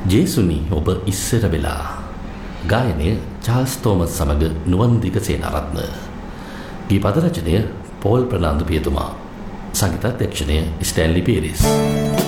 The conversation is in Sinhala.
ජේසුනි ඔබ ඉස්සර වෙලා. ගායනය චාල්ස් තෝමස් සමග නුවන්දික සේනාරත්න. ගීපද රචනය පෝල් ප්‍රනාන්දු පියතුමා. සංගීතාධ්‍යක්ෂණය ස්ටැන්ලි පීරිස්.